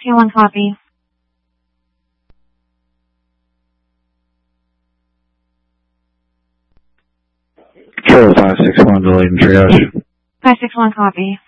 521 copy. Control 561, delayed in triage. 561 copy.